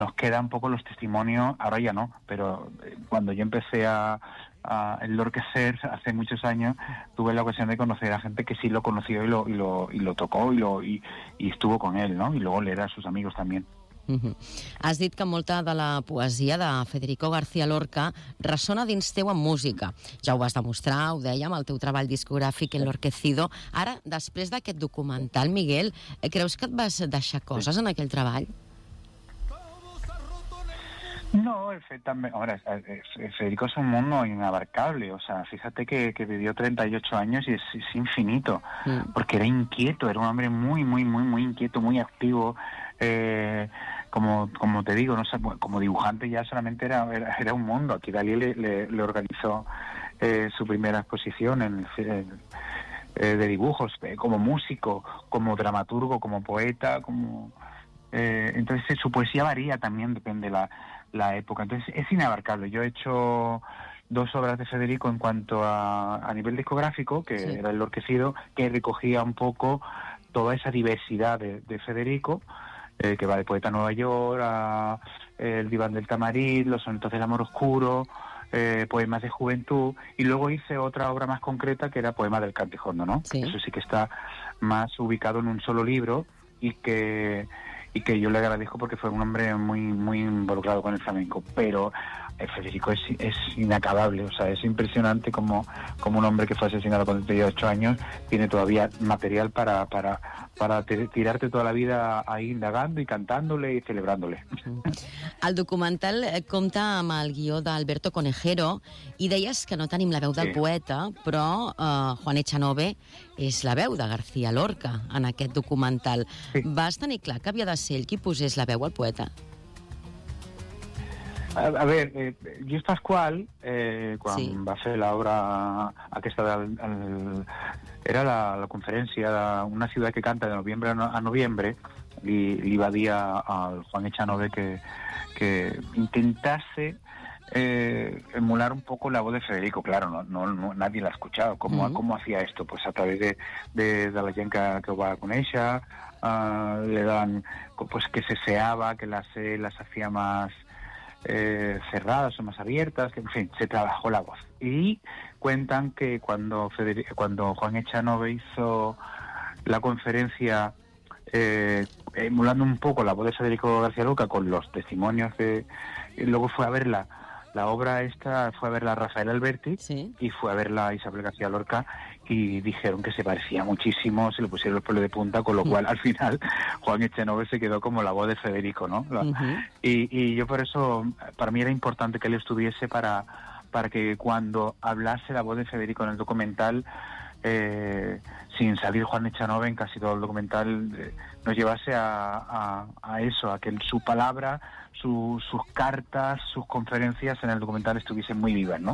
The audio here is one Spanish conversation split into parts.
nos quedan un poco los testimonios, ahora ya no, pero cuando yo empecé a enlorquecer hace muchos años, tuve la ocasión de conocer a gente que sí lo conoció y lo tocó y estuvo con él, ¿no? Y luego leer a sus amigos también. Has dit que molta de la poesia de Federico García Lorca ressona dins teu en música. Ja ho vas demostrar, ho dèiem, el teu treball discogràfic Enlorquecido. Ara, després d'aquest documental, Miguel, creus que et vas deixar coses en aquell treball? No, también, ahora, Federico es un mundo inabarcable, o sea, fíjate que vivió 38 años y es infinito, porque era inquieto, era un hombre muy, muy, muy, muy inquieto, muy activo, como te digo, no sé, como dibujante ya solamente era un mundo. Aquí Dalí le organizó su primera exposición de dibujos, como músico, como dramaturgo, como poeta, entonces su poesía varía también, depende de la época, entonces es inabarcable. Yo he hecho 2 obras de Federico en cuanto a nivel discográfico, que era Enlorquecido, que recogía un poco toda esa diversidad de Federico, que va de Poeta Nueva York a El diván del Tamarit, Los sonetos del amor oscuro, Poemas de juventud, y luego hice otra obra más concreta que era Poema del Cantejondo, ¿no? Sí. Eso sí que está más ubicado en un solo libro y que yo le agradezco porque fue un hombre muy, muy involucrado con el flamenco, pero Federico es inacabable, o sea, es impresionante como un hombre que fue asesinado con 38 años tiene todavía material para tirarte toda la vida ahí indagando y cantándole y celebrándole. El documental compta amb el guió d'Alberto Conejero i deies que no tenim la veu del poeta, però Juan Echanove és la veu de García Lorca en aquest documental. Sí. Vas tenir clar que havia de ser ell qui posés la veu al poeta? A ver, Lluís Pasqual, quan va fer l'obra aquesta era la conferència d'Una ciutat que canta de noviembre a noviembre, li va dir al Juan Echanove que intentase emular un poco la voz de Federico. Claro, no nadie la ha escuchado. ¿Cómo hacía esto? Pues a través de la gent que ho va conèixer, le dan, pues que se seaba, que las hacía más cerradas o más abiertas, que en fin, se trabajó la voz. Y cuentan que cuando Juan Echanove hizo la conferencia emulando un poco la voz de Federico García Lorca con los testimonios y luego fue a ver la obra esta, fue a verla Rafael Alberti, sí, y fue a verla Isabel García Lorca y dijeron que se parecía muchísimo, se le pusieron los pelos de punta, con lo cual al final Juan Echanove se quedó como la voz de Federico, ¿no? Y yo por eso, para mí era importante que él estuviese para que cuando hablase la voz de Federico en el documental, sin salir Juan Echanove en casi todo el documental, nos llevase a eso, a que su palabra, sus cartas, sus conferencias en el documental estuviesen muy vivas, ¿no?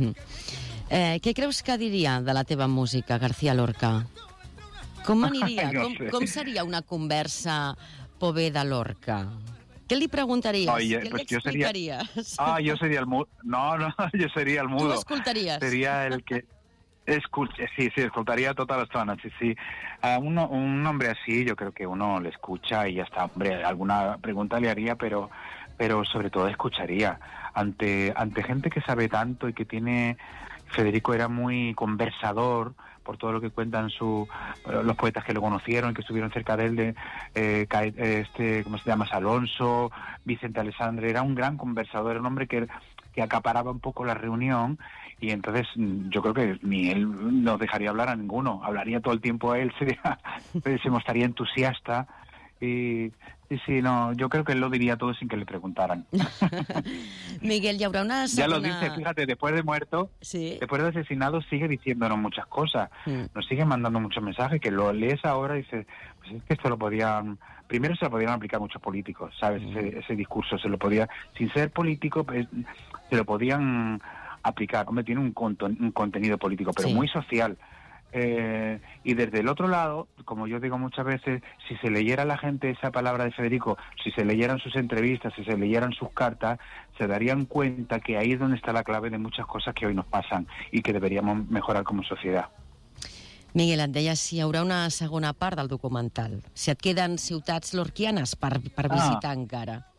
Què creus que diria de la teva música, García Lorca? Com aniria? No sé. Com seria una conversa Poveda Lorca? Què li preguntaries? Què li explicaries? Yo sería el mudo. No, yo sería el mudo. ¿Tú escoltaries? Sería el que... Sí, escoltaría todas las zonas, sí. A un hombre así, yo creo que uno le escucha y ya está. Hombre, alguna pregunta le haría, pero sobre todo escucharía. Ante gente que sabe tanto y que tiene... Federico era muy conversador por todo lo que cuentan los poetas que lo conocieron, que estuvieron cerca de él, ¿cómo se llama? Alonso, Vicente Alessandre. Era un gran conversador, era un hombre que acaparaba un poco la reunión, y entonces yo creo que ni él no dejaría hablar a ninguno, hablaría todo el tiempo a él, se mostraría entusiasta. Y sí, no, yo creo que él lo diría todo sin que le preguntaran. Miguel, hi haurà una segona... Ya lo dice, fíjate, después de muerto, ¿sí? Después de asesinado, sigue diciéndonos muchas cosas. Nos sigue mandando muchos mensajes que lo lees ahora y dices, pues es que esto lo podían... Primero se lo podían aplicar muchos políticos, ¿sabes? Ese discurso se lo podía... Sin ser político, pues, se lo podían aplicar. Hombre, tiene un contenido político, pero muy social. Y desde el otro lado, como yo digo muchas veces, si se leyera a la gente esa palabra de Federico, si se leyeran sus entrevistas, si se leyeran sus cartas, se darían cuenta que ahí es donde está la clave de muchas cosas que hoy nos pasan y que deberíamos mejorar como sociedad. Miguel, et deia si hi haurà una segona part del documental, si et queden ciutats lorquianes per visitar encara.